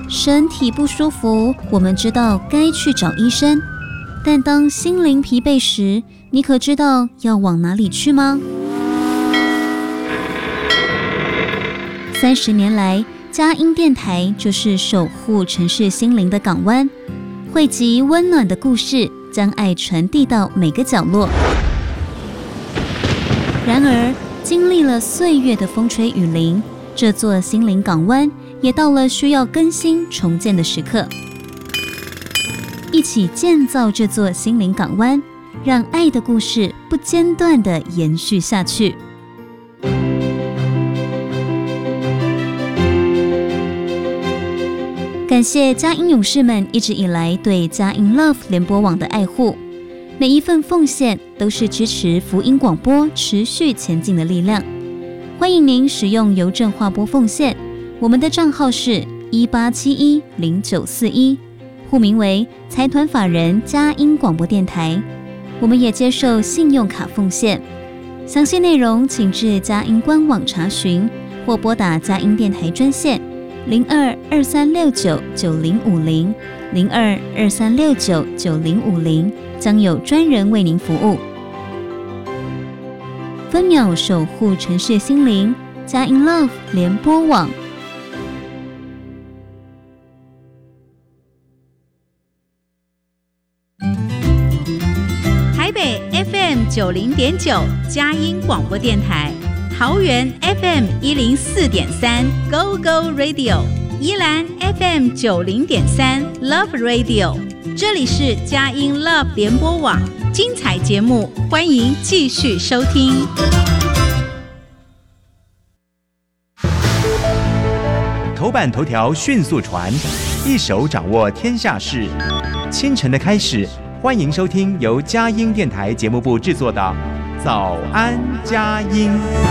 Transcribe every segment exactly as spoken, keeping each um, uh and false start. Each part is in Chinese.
身体不舒服，我们知道该去找医生，但当心灵疲惫时，你可知道要往哪里去吗？三十年来，佳音电台就是守护城市心灵的港湾，汇集温暖的故事，将爱传递到每个角落。然而，经历了岁月的风吹雨淋，这座心灵港湾也到了需要更新重建的时刻。一起建造这座心灵港湾，让爱的故事不间断地延续下去。感谢佳音勇士们一直以来对佳音 Love 联播网的爱护，每一份奉献都是支持福音广播持续前进的力量。欢迎您使用邮政划拨奉献，我们的账号是一八七一零九四一，户名为财团法人佳音广播电台。我们也接受信用卡奉献，详细内容请至佳音官网查询，或拨打佳音电台专线零二二三六九九零五零零二二三六九九零五零，将有专人为您服务。分秒守护城市心灵，佳音 Love 联播网。 台北 F M 九零点九佳音广播电台，桃园 F M 一零四点三 Go Go Radio， 宜兰 F M 九零点三 Love Radio， 这里是佳音 Love 联播网，精彩节目欢迎继续收听。 头版头条迅速传，一手掌握天下事。清晨的开始，欢迎收听由佳音电台节目部制作的《早安佳音》。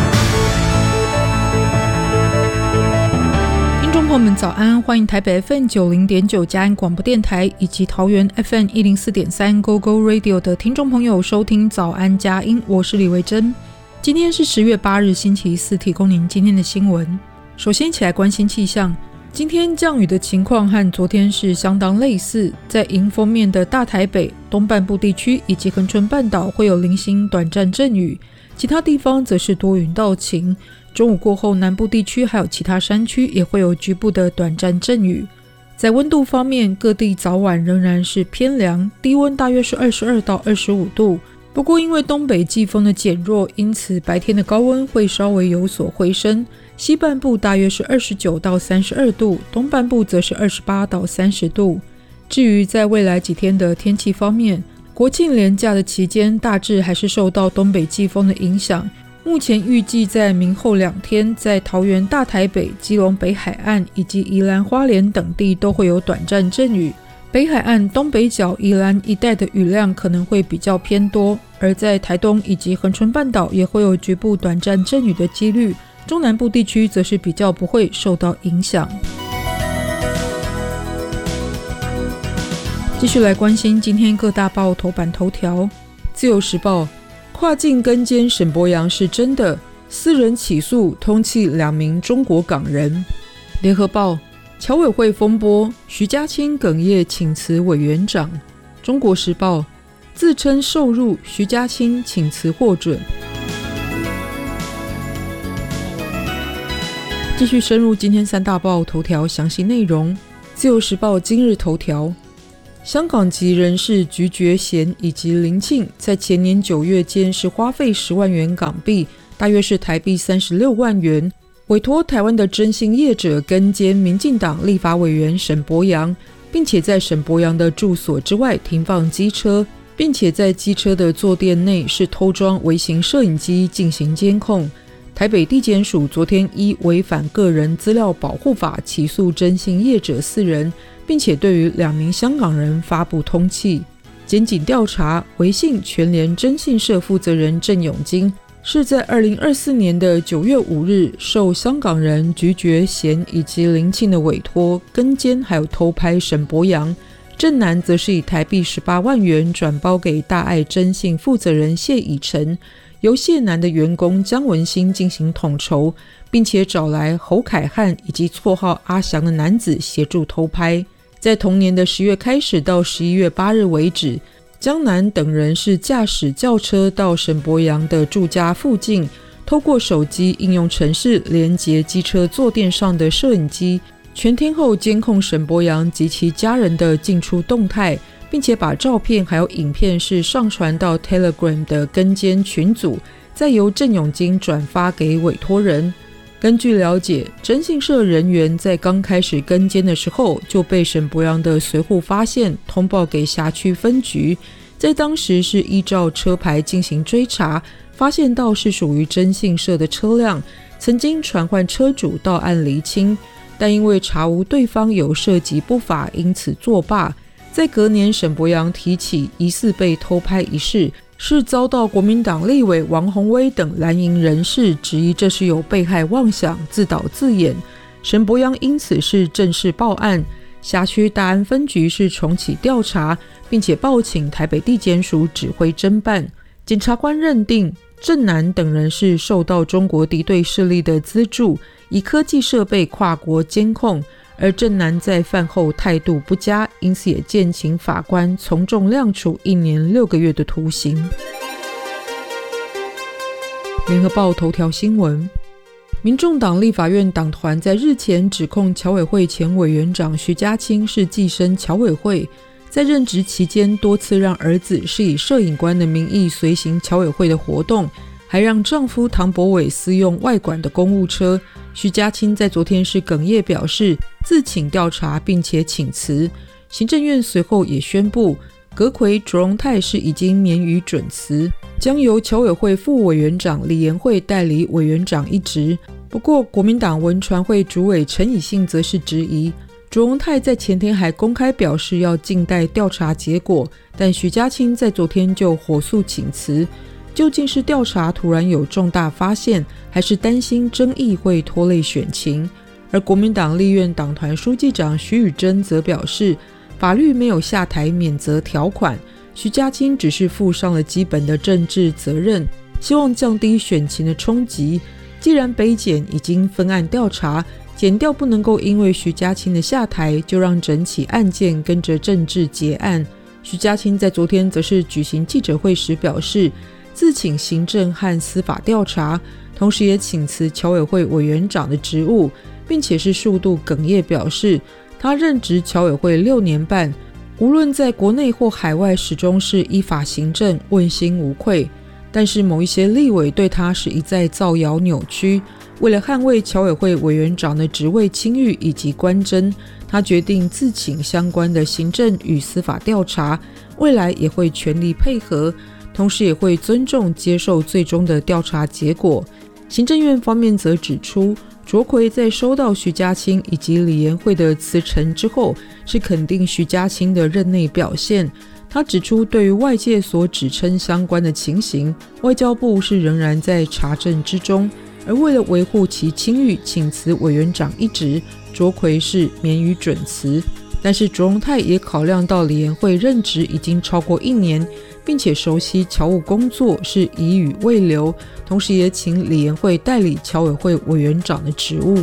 听众朋友们早安，欢迎台北 F M 九零点九佳音广播电台以及桃园 F M 一零四点三 Go Go Radio 的听众朋友收听早安佳音，我是李维珍。今天是十月八日星期四，提供您今天的新闻。首先一起来关心气象，今天降雨的情况和昨天是相当类似，在迎风面的大台北、东半部地区以及恒春半岛会有零星短暂阵雨，其他地方则是多云到晴。中午过后，南部地区还有其他山区也会有局部的短暂阵雨。在温度方面，各地早晚仍然是偏凉，低温大约是二十二到二十五度。不过因为东北季风的减弱，因此白天的高温会稍微有所回升，西半部大约是二十九到三十二度，东半部则是二十八到三十度。至于在未来几天的天气方面，国庆连假的期间大致还是受到东北季风的影响，目前预计在明后两天，在桃园大台北、基隆北海岸以及宜兰花莲等地都会有短暂阵雨，北海岸、东北角、宜兰一带的雨量可能会比较偏多，而在台东以及恒春半岛也会有局部短暂阵雨的几率，中南部地区则是比较不会受到影响。继续来关心今天各大报头版头条。自由时报，跨境跟监沈伯洋是真的，私人起诉通缉两名中国港人。联合报，侨委会风波，徐家清哽咽请辞委员长。中国时报，自称受辱，徐家清请辞获准。继续深入今天三大报头条详细内容。自由时报今日头条，香港籍人士鞠觉贤以及林庆在前年九月间是花费十万元港币，大约是台币三十六万元，委托台湾的征信业者跟监民进党立法委员沈伯洋，并且在沈伯洋的住所之外停放机车，并且在机车的坐垫内是偷装微型摄影机进行监控。台北地检署昨天依违反个人资料保护法起诉征信业者四人，并且对于两名香港人发布通缉。检警调查，微信全联征信社负责人郑永金是在二零二四年的九月五日受香港人鞠觉贤以及林庆的委托，跟监还有偷拍沈伯洋。郑南则是以台币十八万元转包给大爱征信负责人谢以诚， 由谢楠的员工江文兴进行统筹，并且找来侯凯汉以及绰号阿翔的男子协助偷拍。在同年的十月开始到十一月八日为止，江南等人是驾驶轿车到沈伯洋的住家附近，透过手机应用程式连接机车坐垫上的摄影机，全天候监控沈伯洋及其家人的进出动态，并且把照片还有影片是上传到 Telegram 的跟监群组，再由郑永金转发给委托人。根据了解，征信社人员在刚开始跟监的时候就被沈伯洋的随扈发现，通报给辖区分局，在当时是依照车牌进行追查，发现到是属于征信社的车辆，曾经传唤车主到案厘清，但因为查无对方有涉及不法，因此作罢。在隔年，沈伯洋提起疑似被偷拍一事，是遭到国民党立委王宏威等蓝营人士质疑，这是有被害妄想、自导自演。沈伯洋因此是正式报案，辖区大安分局是重启调查，并且报请台北地检署指挥侦办。检察官认定郑南等人是受到中国敌对势力的资助，以科技设备跨国监控，而郑南在犯后态度不佳，因此也建请法官从重量处一年六个月的徒刑。联合报头条新闻，民众党立法院党团在日前指控侨委会前委员长徐家清是寄生侨委会，在任职期间多次让儿子是以摄影官的名义随行侨委会的活动，还让丈夫唐博伟私用外管的公务车。徐家清在昨天是哽咽表示自请调查，并且请辞。行政院随后也宣布，阁揆卓荣泰是已经免予准辞，将由侨委会副委员长李延慧代理委员长一职。不过国民党文传会主委陈以信则是质疑，卓荣泰在前天还公开表示要静待调查结果，但徐家清在昨天就火速请辞。究竟是调查突然有重大发现，还是担心争议会拖累选情？而国民党立院党团书记长徐宇珍则表示，法律没有下台免责条款，徐家清只是负上了基本的政治责任，希望降低选情的冲击。既然北检已经分案调查，检调不能够因为徐家清的下台就让整起案件跟着政治结案。徐家清在昨天则是举行记者会时表示，自请行政和司法调查，同时也请辞侨委会委员长的职务，并且是数度哽咽表示，他任职侨委会六年半，无论在国内或海外始终是依法行政，问心无愧。但是某一些立委对他是一再造谣扭曲，为了捍卫侨委会委员长的职位清誉以及官箴，他决定自请相关的行政与司法调查，未来也会全力配合，同时也会尊重接受最终的调查结果。行政院方面则指出，卓揆在收到徐家清以及李延慧的辞呈之后，是肯定徐家清的任内表现。他指出，对于外界所指称相关的情形，外交部是仍然在查证之中，而为了维护其清誉，请辞委员长一职，卓揆是免予准辞。但是卓荣泰也考量到李延慧任职已经超过一年，并且熟悉侨务工作，是已予未留，同时也请李延慧代理侨委会委员长的职务。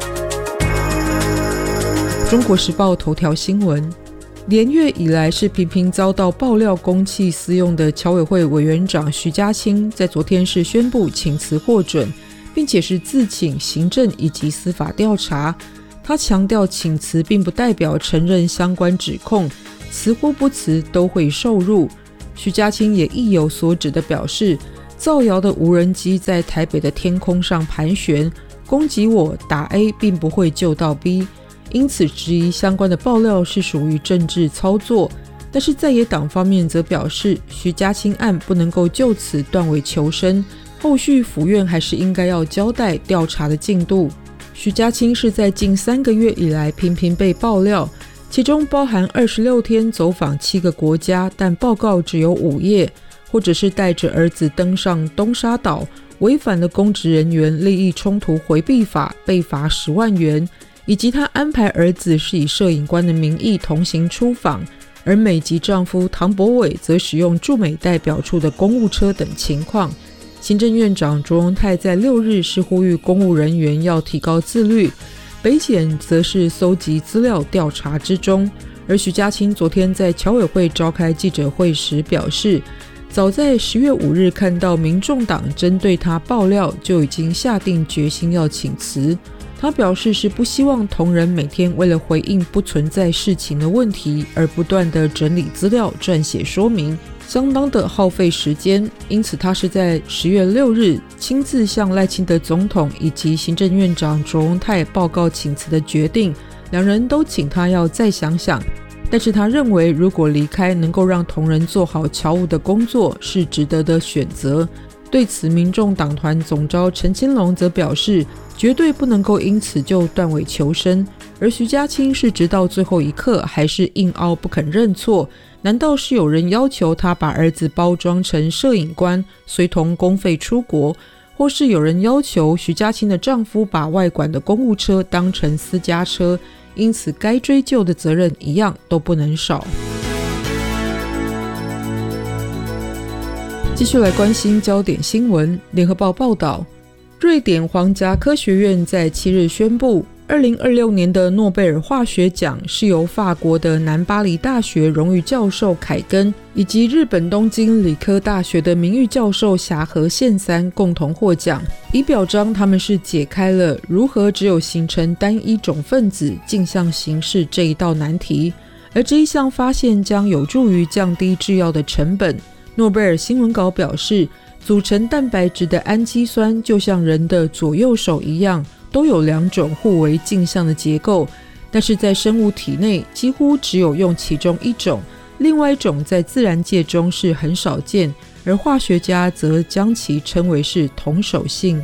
中国时报头条新闻，连月以来是频频遭到爆料公器私用的侨委会委员长徐家清，在昨天是宣布请辞获准，并且是自请行政以及司法调查。他强调，请辞并不代表承认相关指控，辞或不辞都会受辱。徐家清也意有所指的表示，造谣的无人机在台北的天空上盘旋，攻击我打 A 并不会救到 B， 因此质疑相关的爆料是属于政治操作。但是在野党方面则表示，徐家清案不能够就此断尾求生，后续府院还是应该要交代调查的进度。徐家清是在近三个月以来频频被爆料，其中包含二十六天走访七个国家，但报告只有五页，或者是带着儿子登上东沙岛，违反了公职人员利益冲突回避法，被罚十万元，以及他安排儿子是以摄影官的名义同行出访，而美籍丈夫唐博伟则使用驻美代表处的公务车等情况。 行政院长卓荣泰在六日是呼吁公务人员要提高自律，北检则是搜集资料调查之中。而徐嘉清昨天在侨委会召开记者会时表示，早在十月五日看到民众党针对他爆料，就已经下定决心要请辞。他表示是不希望同仁每天为了回应不存在事情的问题而不断的整理资料撰写说明，相当的耗费时间，因此他是在十月六日亲自向赖清德总统以及行政院长卓荣泰报告请辞的决定，两人都请他要再想想，但是他认为如果离开能够让同仁做好侨务的工作是值得的选择。对此，民众党团总召陈清龙则表示，绝对不能够因此就断尾求生，而徐嘉清是直到最后一刻还是硬凹不肯认错，难道是有人要求他把儿子包装成摄影官随同公费出国，或是有人要求徐嘉清的丈夫把外管的公务车当成私家车，因此该追究的责任一样都不能少。继续来关心焦点新闻。联合报报道，瑞典皇家科学院在七日宣布，二零二六年的诺贝尔化学奖是由法国的南巴黎大学荣誉教授凯根以及日本东京理科大学的名誉教授霞河宪三共同获奖，以表彰他们是解开了如何只有形成单一种分子镜像形式这一道难题，而这一项发现将有助于降低制药的成本。诺贝尔新闻稿表示，组成蛋白质的氨基酸就像人的左右手一样，都有两种互为镜像的结构，但是在生物体内几乎只有用其中一种，另外一种在自然界中是很少见，而化学家则将其称为是同手性。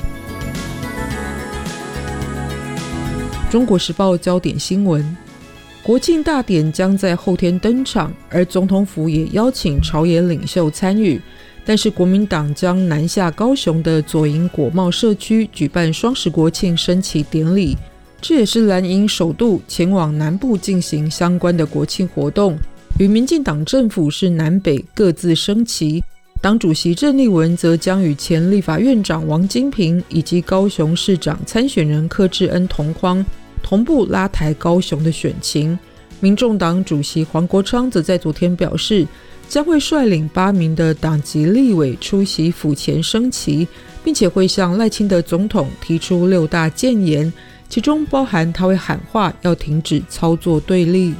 中国时报焦点新闻，国庆大典将在后天登场，而总统府也邀请朝野领袖参与，但是国民党将南下高雄的左营果贸社区举办双十国庆升旗典礼，这也是蓝营首度前往南部进行相关的国庆活动，与民进党政府是南北各自升旗。党主席郑丽文则将与前立法院长王金平以及高雄市长参选人柯志恩同框，同步拉抬高雄的选情。民众党主席黄国昌则在昨天表示，将会率领八名的党籍立委出席府前升旗，并且会向赖清德总统提出六大建言，其中包含他会喊话要停止操作对立。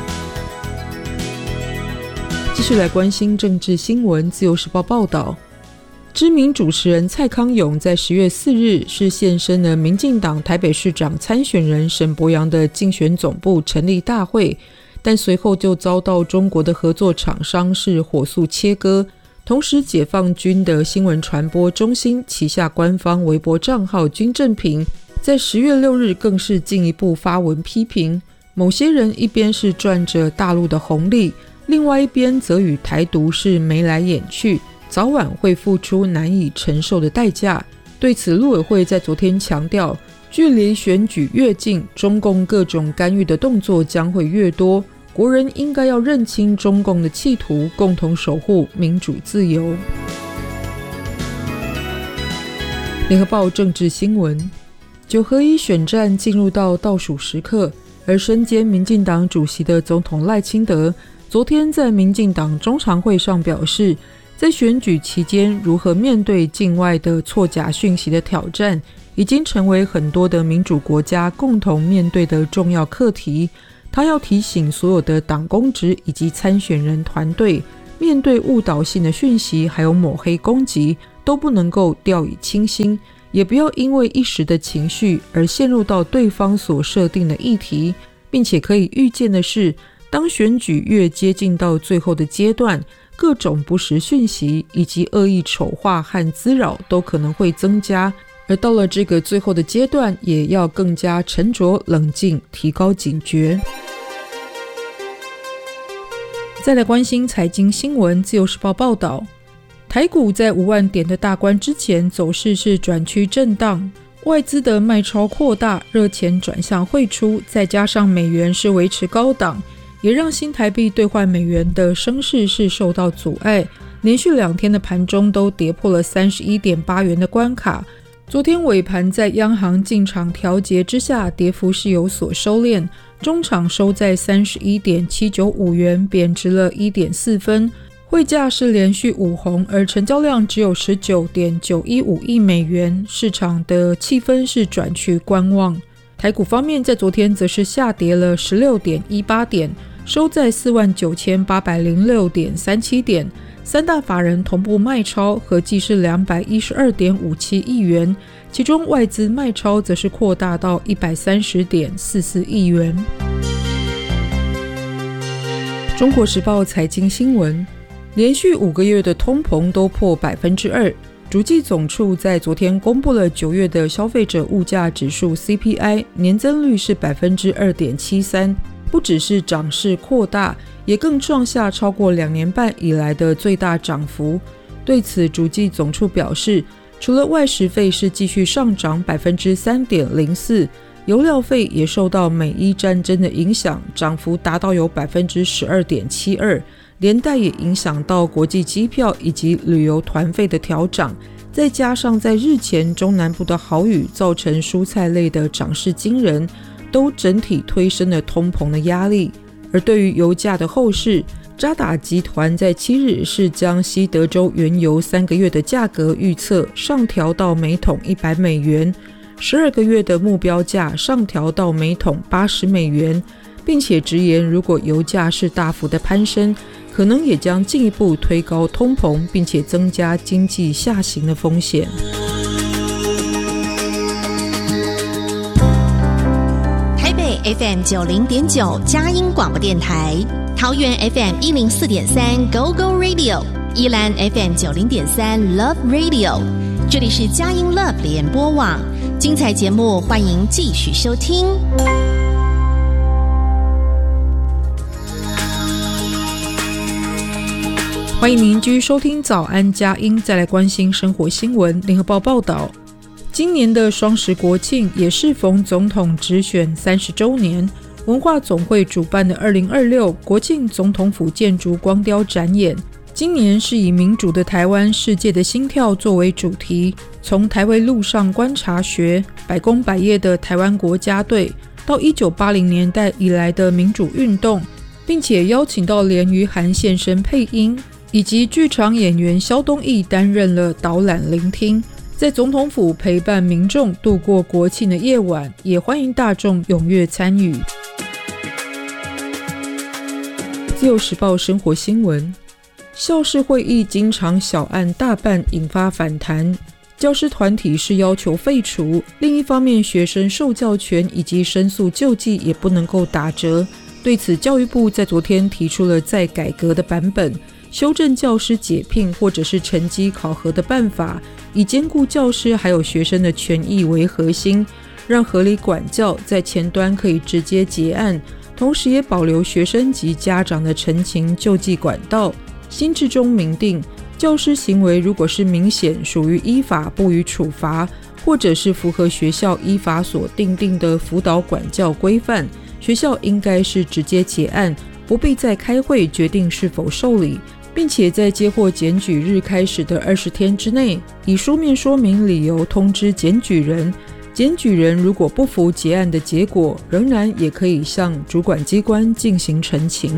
继续来关心政治新闻。自由时报报道，知名主持人蔡康永在十月四日是现身了民进党台北市长参选人沈伯洋的竞选总部成立大会，但随后就遭到中国的合作厂商是火速切割。同时，解放军的新闻传播中心旗下官方微博账号军政平在十月六日更是进一步发文批评，某些人一边是赚着大陆的红利，另外一边则与台独是眉来眼去，早晚会付出难以承受的代价。对此，陆委会在昨天强调，距离选举越近，中共各种干预的动作将会越多，国人应该要认清中共的企图，共同守护民主自由。联合报政治新闻，九合一选战进入到倒数时刻，而身兼民进党主席的总统赖清德昨天在民进党中常会上表示，在选举期间如何面对境外的错假讯息的挑战，已经成为很多的民主国家共同面对的重要课题。他要提醒所有的党公职以及参选人团队，面对误导性的讯息还有抹黑攻击，都不能够掉以轻心，也不要因为一时的情绪而陷入到对方所设定的议题，并且可以预见的是，当选举越接近到最后的阶段，各种不实讯息以及恶意丑化和滋扰都可能会增加，而到了这个最后的阶段，也要更加沉着冷静，提高警觉。再来关心财经新闻。自由时报报道，台股在五万点的大关之前走势是转趋震荡，外资的卖超扩大，热钱转向汇出，再加上美元是维持高档，也让新台币兑换美元的升势是受到阻碍， 连续两天的盘中都跌破了 三十一点八元的关卡。昨天尾盘在央行进场调节之下，跌幅是有所收敛，中场收在 三十一点七九五元，贬值了 一点四分。汇价是连续五红，而成交量只有 十九点九一五亿美元，市场的气氛是转趋观望。台股方面在昨天则是下跌了 十六点一八点，收在 四万九千八百零六点三七点，三大法人同步卖超，合计是 两百一十二点五七亿元，其中外资卖超则是扩大到 一百三十点四四亿元。中国时报财经新闻，连续五个月的通膨都破 百分之二， 主计总处在昨天公布了九月的消费者物价指数 C P I， 年增率是 百分之二点七三， 不只是涨势扩大，也更创下超过两年半以来的最大涨幅。对此，主计总处表示，除了外食费是继续上涨 百分之三点零四， 油料费也受到美伊战争的影响，涨幅达到有 百分之十二点七二， 连带也影响到国际机票以及旅游团费的调涨，再加上在日前中南部的豪雨造成蔬菜类的涨势惊人，都整体推升了通膨的压力。而对于油价的后市，渣打集团在七日是将西德州原油三个月的价格预测上调到每桶一百美元，十二个月的目标价上调到每桶八十美元，并且直言如果油价是大幅的攀升，可能也将进一步推高通膨，并且增加经济下行的风险。 台北 F M 九零点九 佳音广播电台，桃园 F M 一零四点三 Go Go Radio， 宜兰 F M 九零点三 Love Radio， 这里是佳音 Love 联播网，精彩节目欢迎继续收听。 欢迎您继续收听早安佳音，再来关心生活新闻。联合报报道，今年的双十国庆也适逢总统直选三十周年，文化总会主办的二零二六国庆总统府建筑光雕展演，今年是以民主的台湾世界的心跳作为主题，从台湾路上观察学、百工百业的台湾国家队，到一九八零年代以来的民主运动，并且邀请到连俞涵现身配音，以及剧场演员萧东义担任了导览聆听，在总统府陪伴民众度过国庆的夜晚，也欢迎大众踊跃参与。自由时报生活新闻，校事会议经常小案大办引发反弹，教师团体是要求废除，另一方面学生受教权以及申诉救济也不能够打折。对此，教育部在昨天提出了再改革的版本，修正教师解聘或者是成绩考核的办法，以兼顾教师还有学生的权益为核心，让合理管教在前端可以直接结案，同时也保留学生及家长的陈情救济管道。新制中明定，教师行为如果是明显属于依法不予处罚，或者是符合学校依法所订定的辅导管教规范，学校应该是直接结案，不必再开会决定是否受理，并且在接获检举日开始的二十天之内，以书面说明理由通知检举人。检举人如果不服结案的结果，仍然也可以向主管机关进行陈情。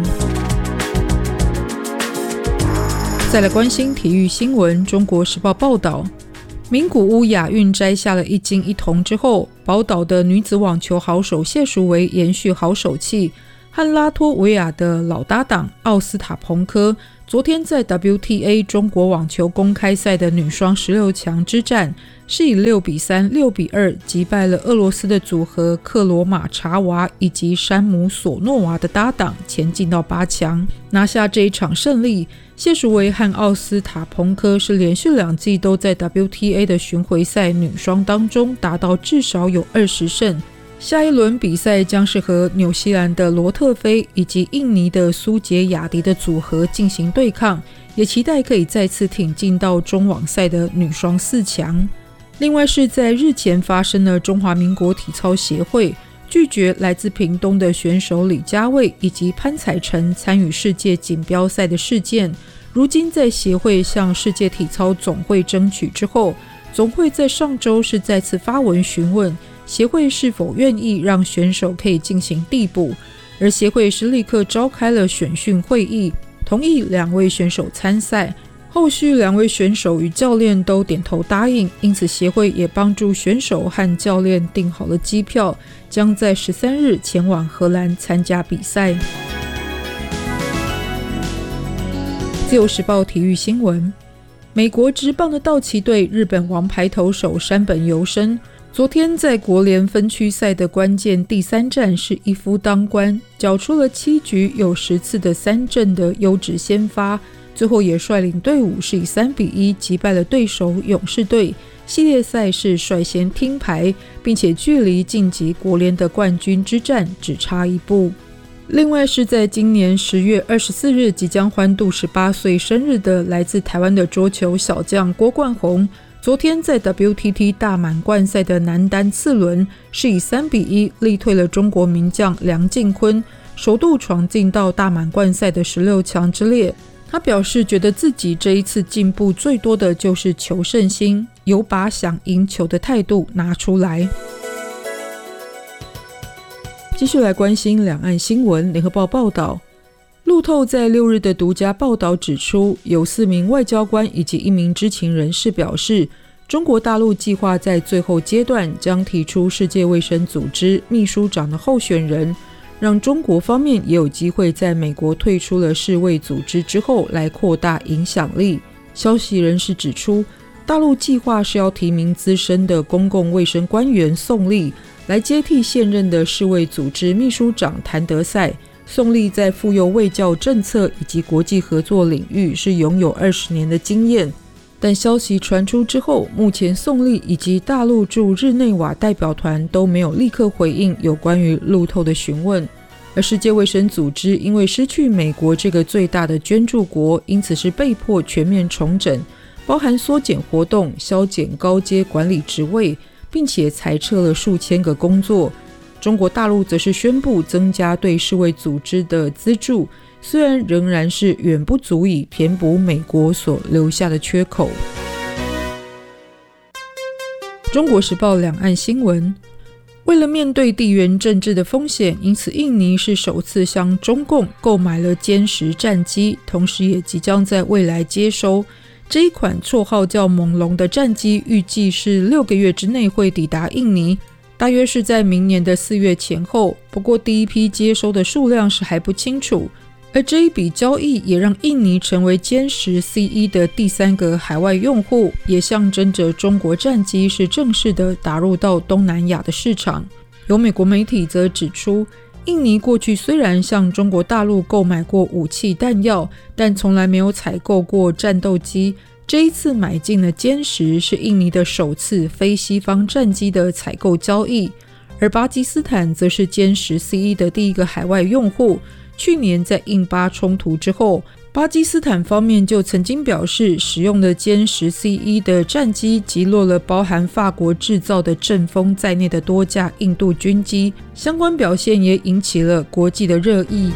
再来关心体育新闻，中国时报报道，名古屋亚运摘下了一金一铜之后，宝岛的女子网球好手谢淑薇延续好手气，和拉脱维亚的老搭档奥斯塔彭科昨天在 W T A 中国网球公开赛的女双十六强之战，是以六比三、六比二击败了俄罗斯的组合克罗马查娃以及山姆索诺娃的搭档，前进到八强，拿下这一场胜利。谢淑薇和奥斯塔彭科是连续两季都在 W T A 的巡回赛女双当中达到至少有二十胜。下一轮比赛将是和纽西兰的罗特菲以及印尼的苏杰雅迪的组合进行对抗，也期待可以再次挺进到中网赛的女双四强。另外是在日前发生了中华民国体操协会拒绝来自屏东的选手李佳蔚以及潘采成参与世界锦标赛的事件， 如今在协会向世界体操总会争取之后，总会在上周是再次发文询问协会是否愿意让选手可以进行递补，而协会是立刻召开了选训会议，同意两位选手参赛。后续两位选手与教练都点头答应，因此协会也帮助选手和教练订好了机票，将在十三日前往荷兰参加比赛。自由时报体育新闻，美国职棒的道奇队日本王牌投手山本由伸昨天在国联分区赛的关键第三战是一夫当关，缴出了七局有十次的三振的优质先发，最后也率领队伍是以三比一击败了对手勇士队，系列赛是率先听牌，并且距离晋级国联的冠军之战只差一步。另外是在今年十月二十四日即将欢度十八岁生日的来自台湾的桌球小将郭冠宏，昨天在 W T T 大满贯赛的男单次轮是以三比一力退了中国名将梁靖昆，首度闯进到大满贯赛的十六强之列。他表示觉得自己这一次进步最多的就是求胜心，有把想赢球的态度拿出来。继续来关心两岸新闻。联合报报道，路透在六日的独家报道指出，有四名外交官以及一名知情人士表示，中国大陆计划在最后阶段将提出世界卫生组织秘书长的候选人，让中国方面也有机会在美国退出了世卫组织之后来扩大影响力。消息人士指出，大陆计划是要提名资深的公共卫生官员宋立来接替现任的世卫组织秘书长谭德赛。宋立在妇幼卫教政策以及国际合作领域是拥有二十年的经验，但消息传出之后，目前宋立以及大陆驻日内瓦代表团都没有立刻回应有关于路透的询问。而世界卫生组织因为失去美国这个最大的捐助国，因此是被迫全面重整，包含缩减活动、削减高阶管理职位，并且裁撤了数千个工作。中国大陆则是宣布增加对世卫组织的资助，虽然仍然是远不足以填补美国所留下的缺口。中国时报两岸新闻，为了面对地缘政治的风险，因此印尼是首次向中共购买了歼十战机，同时也即将在未来接收。这一款绰号叫猛龙的战机预计是六个月之内会抵达印尼，大约是在明年的四月前后，不过第一批接收的数量是还不清楚。而这一笔交易也让印尼成为歼十 C 一 的第三个海外用户，也象征着中国战机是正式的打入到东南亚的市场。有美国媒体则指出，印尼过去虽然向中国大陆购买过武器弹药，但从来没有采购过战斗机。这一次买进了歼十，是印尼的首次非西方战机的采购交易。而巴基斯坦则是歼十 C 一 的第一个海外用户。去年在印巴冲突之后，巴基斯坦方面就曾经表示，使用的歼十 C 一 的战机击落了包含法国制造的阵风在内的多架印度军机，相关表现也引起了国际的热议。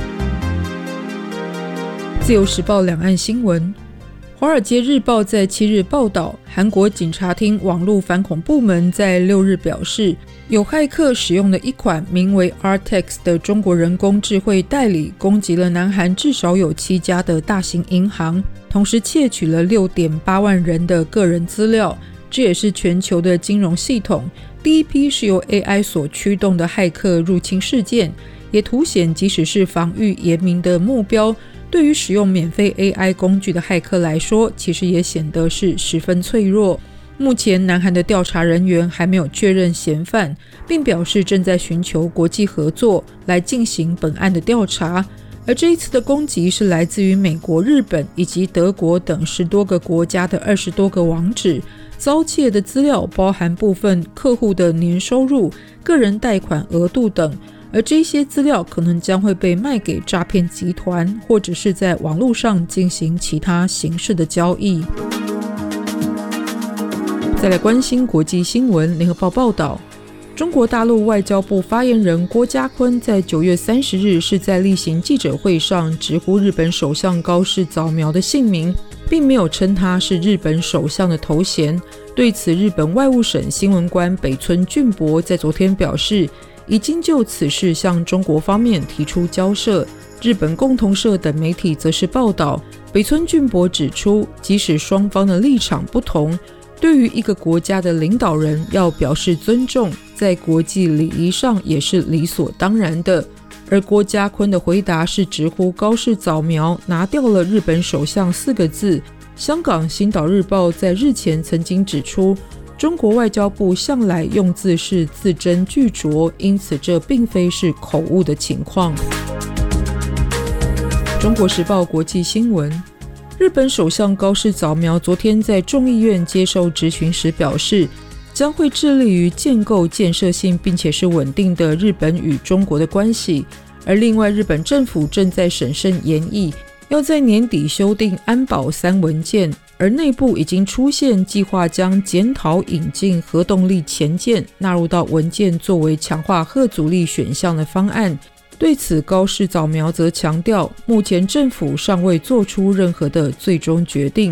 自由时报两岸新闻，华尔街日报在七日报道，韩国警察厅网络反恐部门在六日表示，有骇客使用了一款名为 R T X 的中国人工智慧代理，攻击了南韩至少有七家的大型银行，同时窃取了 六点八万人的个人资料。这也是全球的金融系统第一批是由 A I 所驱动的骇客入侵事件，也凸显即使是防御严明的目标，对于使用免费 A I 工具的骇客来说，其实也显得是十分脆弱。目前南韩的调查人员还没有确认嫌犯，并表示正在寻求国际合作来进行本案的调查。而这一次的攻击是来自于美国、日本以及德国等十多个国家的二十多个网址，遭窃的资料包含部分客户的年收入、个人贷款额度等，而这些资料可能将会被卖给诈骗集团，或者是在网络上进行其他形式的交易。再来关心国际新闻，联合报报道， 中国大陆外交部发言人郭家坤在九月三十日是在例行记者会上直呼日本首相高市早苗的姓名，并没有称他是日本首相的头衔。对此，日本外务省新闻官北村俊博在昨天表示，已经就此事向中国方面提出交涉。日本共同社等媒体则是报道，北村俊博指出，即使双方的立场不同，对于一个国家的领导人要表示尊重，在国际礼仪上也是理所当然的。而郭家坤的回答是直呼高市早苗拿掉了日本首相四个字。香港星岛日报在日前曾经指出，中国外交部向来用字是字斟句酌，因此这并非是口误的情况。中国时报国际新闻，日本首相高市早苗昨天在众议院接受质询时表示，将会致力于建构建设性并且是稳定的日本与中国的关系。而另外，日本政府正在审慎研议，要在年底修订安保三文件，而内部已经出现计划将检讨引进核动力潜舰纳入到文件作为强化核阻力选项的方案。对此，高市早苗则强调，目前政府尚未做出任何的最终决定。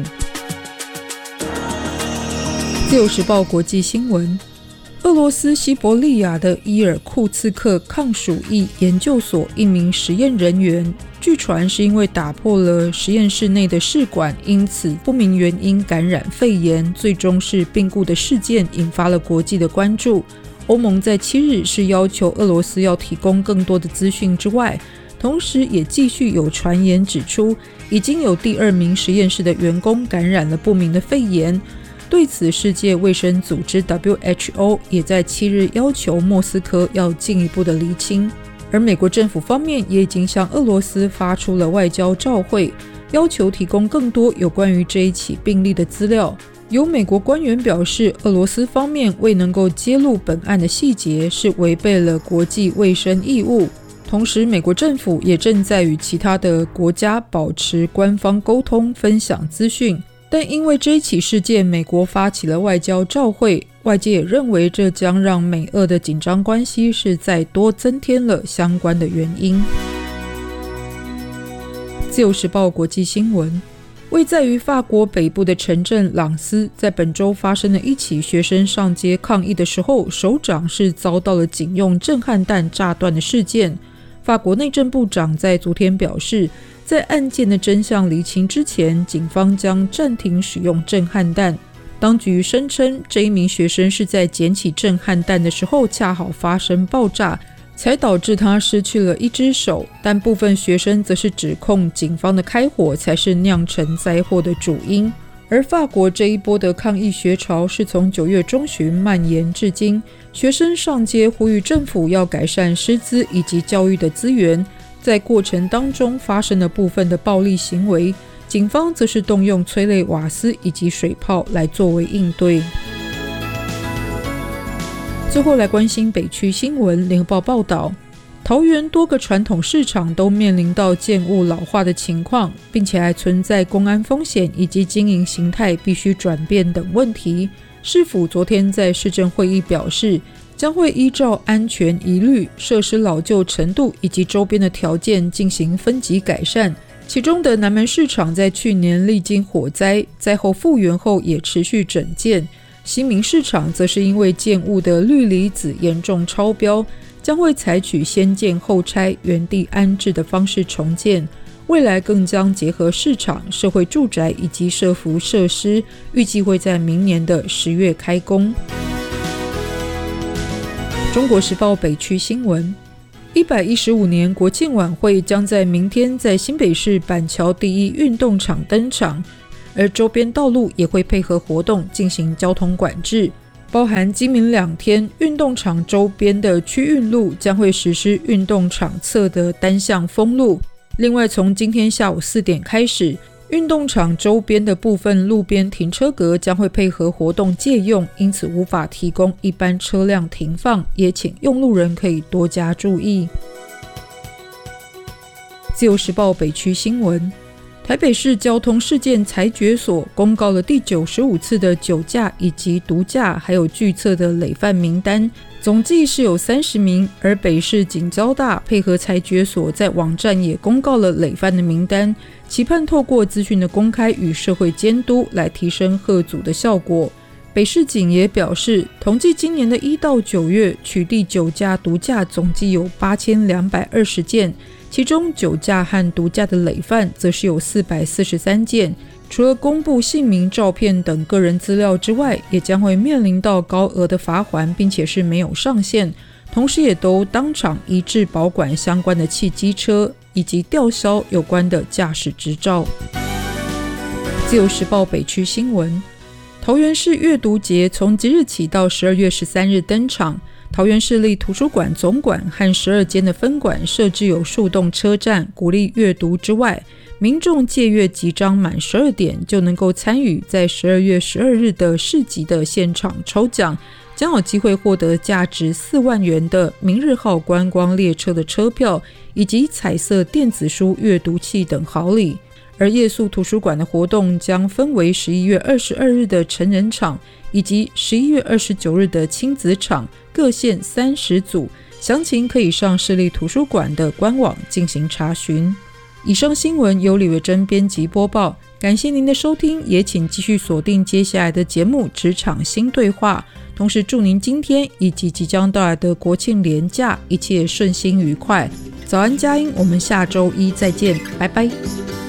自由时报国际新闻，俄罗斯西伯利亚的伊尔库茨克抗鼠疫研究所一名实验人员，据传是因为打破了实验室内的试管，因此不明原因感染肺炎，最终是病故的事件引发了国际的关注。欧盟在七日是要求俄罗斯要提供更多的资讯之外，同时也继续有传言指出，已经有第二名实验室的员工感染了不明的肺炎。对此，世界卫生组织 W H O 也在七日要求莫斯科要进一步的厘清。而美国政府方面也已经向俄罗斯发出了外交照会，要求提供更多有关于这一起病例的资料。有美国官员表示，俄罗斯方面未能够揭露本案的细节，是违背了国际卫生义务。同时，美国政府也正在与其他的国家保持官方沟通，分享资讯。但因为这一起事件，美国发起了外交照会，外界也认为这将让美俄的紧张关系是再多增添了相关的原因。自由时报国际新闻，位在于法国北部的城镇朗斯，在本周发生了一起学生上街抗议的时候，首长是遭到了警用震撼弹炸断的事件。法国内政部长在昨天表示，在案件的真相厘清之前，警方将暂停使用震撼弹。当局声称，这一名学生是在捡起震撼弹的时候恰好发生爆炸，才导致他失去了一只手，但部分学生则是指控警方的开火才是酿成灾祸的主因。而法国这一波的抗议学潮是从九月中旬蔓延至今，学生上街呼吁政府要改善师资以及教育的资源，在过程当中发生了部分的暴力行为，警方则是动用催泪瓦斯以及水炮来作为应对。最后来关心北区新闻，联合报报道，桃园多个传统市场都面临到建物老化的情况，并且还存在公安风险以及经营形态必须转变等问题。市府昨天在市政会议表示，将会依照安全疑虑、设施老旧程度以及周边的条件进行分级改善。其中的南门市场在去年历经火灾，灾后复原后也持续整建。新民市场则是因为建物的氯离子严重超标，将会采取先建后拆、原地安置的方式重建。未来更将结合市场、社会住宅以及社福设施，预计会在明年的十月开工。中国时报北区新闻，一百一十五年国庆晚会将在明天在新北市板桥第一运动场登场，而周边道路也会配合活动进行交通管制，包含今明两天运动场周边的区运路将会实施运动场侧的单向封路。另外，从今天下午四点开始，运动场周边的部分路边停车格将会配合活动借用，因此无法提供一般车辆停放，也请用路人可以多加注意。自由时报北区新闻， 台北市交通事件裁决所公告了第九十五次的酒驾以及毒驾还有拒测的累犯名单，总计是有三十名，而北市警交大配合裁决所在网站也公告了累犯的名单，期盼透过资讯的公开与社会监督来提升吓阻的效果。北市警也表示，统计今年的一到九月取缔酒驾毒驾总计有八千两百二十件，其中酒驾和毒驾的累犯则是有四百四十三件。除了公布姓名、照片等个人资料之外，也将会面临到高额的罚锾，并且是没有上限，同时也都当场移置保管相关的汽机车，以及吊销有关的驾驶执照。自由时报北区新闻，桃园市阅读节从即日起到十二月十三日登场。桃园市立图书馆总馆和十二间的分馆设置有树洞车站，鼓励阅读之外，民众借阅集章满十二点就能够参与在十二月十二日的市集的现场抽奖，将有机会获得价值四万元的明日号观光列车的车票，以及彩色电子书阅读器等好礼。而夜宿图书馆的活动将分为十一月二十二日的成人场以及十一月二十九日的亲子场，各限三十组，详情可以上市立图书馆的官网进行查询。以上新闻由李维珍编辑播报，感谢您的收听，也请继续锁定接下来的节目《职场新对话》，同时祝您今天以及即将到来的国庆连假一切顺心愉快。早安佳音，我们下周一再见，拜拜。